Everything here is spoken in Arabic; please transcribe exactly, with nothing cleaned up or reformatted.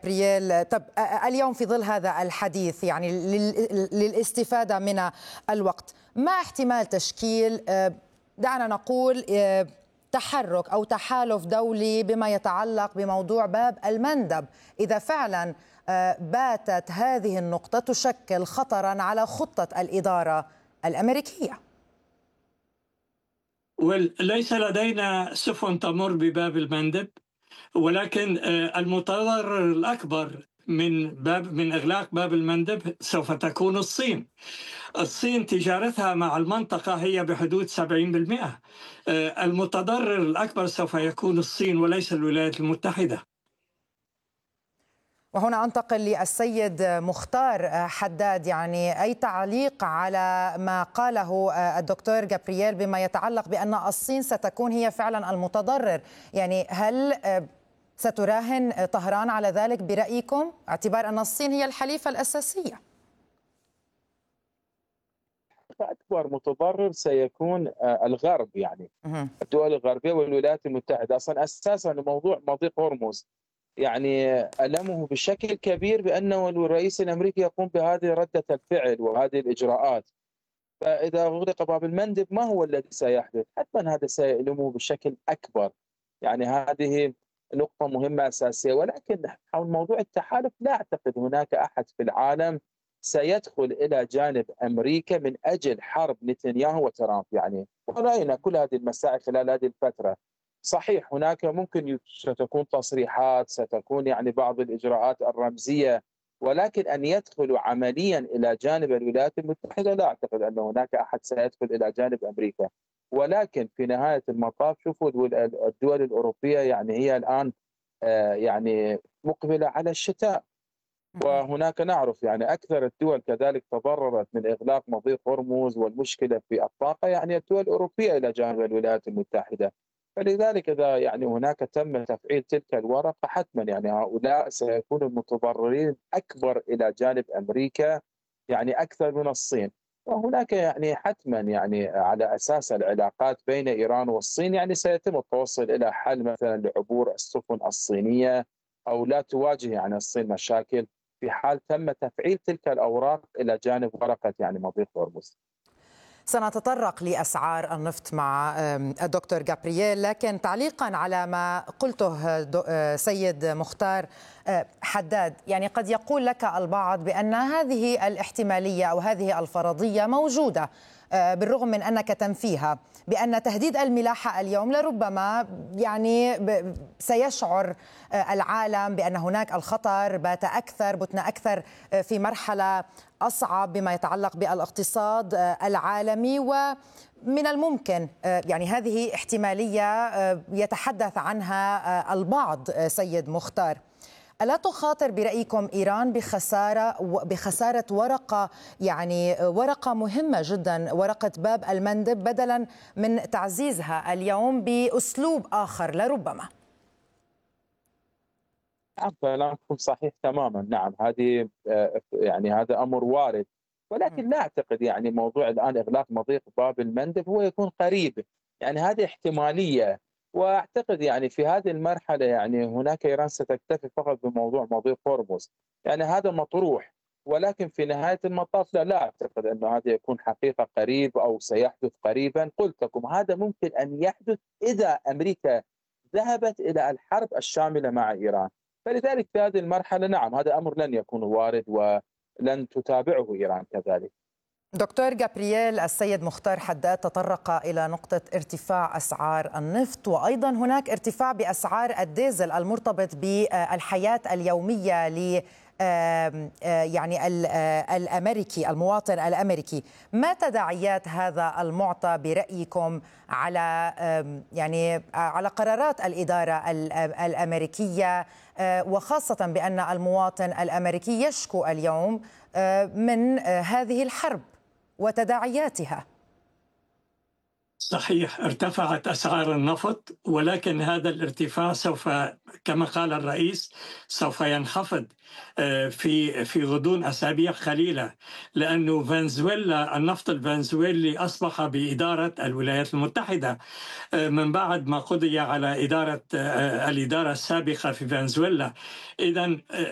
جابرييل، طب اليوم في ظل هذا الحديث يعني للاستفادة من الوقت، ما احتمال تشكيل دعنا نقول تحرك أو تحالف دولي بما يتعلق بموضوع باب المندب إذا فعلا باتت هذه النقطة تشكل خطرا على خطة الإدارة الأمريكية؟ ليس لدينا سفن تمر بباب المندب، ولكن المتضرر الأكبر من باب من إغلاق باب المندب سوف تكون الصين. الصين تجارتها مع المنطقة هي بحدود سبعين بالمئة. المتضرر الأكبر سوف يكون الصين وليس الولايات المتحدة. وهنا أنتقل للسيد مختار حداد، يعني أي تعليق على ما قاله الدكتور جابرييل بما يتعلق بأن الصين ستكون هي فعلا المتضرر؟ يعني هل ستراهن طهران على ذلك برأيكم، اعتبار أن الصين هي الحليفة الأساسية؟ أكبر متضرر سيكون الغرب، يعني الدول الغربية والولايات المتحدة. أصلا أساسا موضوع مضيق هرمز يعني ألمه بشكل كبير بأنه الرئيس الأمريكي يقوم بهذه ردة الفعل وهذه الإجراءات. فإذا أغلق باب المندب ما هو الذي سيحدث؟ حتما هذا سيألمه بشكل أكبر. يعني هذه نقطة مهمة أساسية. ولكن حول موضوع التحالف لا أعتقد هناك أحد في العالم سيدخل إلى جانب أمريكا من أجل حرب نتنياهو وترامب. يعني ورأينا كل هذه المسائل خلال هذه الفترة. صحيح هناك ممكن ستكون تصريحات، ستكون يعني بعض الإجراءات الرمزية، ولكن أن يدخلوا عمليا إلى جانب الولايات المتحدة لا أعتقد أن هناك أحد سيدخل إلى جانب أمريكا. ولكن في نهاية المطاف شوفوا الدول الأوروبية يعني هي الآن يعني مقبلة على الشتاء، وهناك نعرف يعني أكثر الدول كذلك تضررت من إغلاق مضيق هرمز والمشكلة في الطاقة يعني الدول الأوروبية إلى جانب الولايات المتحدة. فلذلك إذا يعني هناك تم تفعيل تلك الورقة حتما يعني هؤلاء سيكونوا المتضررين أكبر إلى جانب أمريكا يعني أكثر من الصين. وهناك يعني حتما يعني على أساس العلاقات بين إيران والصين يعني سيتم التوصل إلى حل مثلا لعبور السفن الصينية، أو لا تواجه يعني الصين مشاكل في حال تم تفعيل تلك الأوراق إلى جانب ورقة يعني مضيق هرمز. سنتطرق لأسعار النفط مع الدكتور جابرييل، لكن تعليقا على ما قلته سيد مختار حداد، يعني قد يقول لك البعض بأن هذه الاحتمالية أو هذه الفرضية موجودة بالرغم من أنك تنفيها، بأن تهديد الملاحة اليوم لربما يعني سيشعر العالم بأن هناك الخطر بات أكثر بتنا أكثر في مرحلة أصعب بما يتعلق بالاقتصاد العالمي، ومن الممكن يعني هذه احتمالية يتحدث عنها البعض. سيد مختار، ألا تخاطر برأيكم إيران بخسارة بخسارة ورقة يعني ورقة مهمة جدا، ورقة باب المندب، بدلا من تعزيزها اليوم بأسلوب آخر لربما؟ كلامكم صحيح تماما. نعم هذه يعني هذا أمر وارد، ولكن لا أعتقد يعني موضوع الآن إغلاق مضيق باب المندب هو يكون قريب. يعني هذه احتمالية، واعتقد يعني في هذه المرحله يعني هناك ايران ستكتفي فقط بموضوع مضيق هرمز، يعني هذا مطروح. ولكن في نهايه المطاف لا, لا اعتقد انه هذا يكون حقيقه قريب او سيحدث قريبا. قلت لكم هذا ممكن ان يحدث اذا امريكا ذهبت الى الحرب الشامله مع ايران. فلذلك في هذه المرحله نعم هذا امر لن يكون وارد ولن تتابعه ايران كذلك. دكتور جابرييل، السيد مختار حداد تطرق إلى نقطة ارتفاع أسعار النفط، وأيضا هناك ارتفاع بأسعار الديزل المرتبط بالحياة اليومية ل يعني الأمريكي المواطن الأمريكي. ما تداعيات هذا المعطى برأيكم على يعني على قرارات الإدارة الأمريكية، وخاصة بأن المواطن الأمريكي يشكو اليوم من هذه الحرب وتداعياتها؟ صحيح ارتفعت أسعار النفط، ولكن هذا الارتفاع سوف كما قال الرئيس سوف ينخفض في في غضون أسابيع قليلة، لأنه فنزويلا النفط الفنزويلي أصبح بإدارة الولايات المتحدة من بعد ما قضي على إدارة الإدارة السابقة في فنزويلا. إذن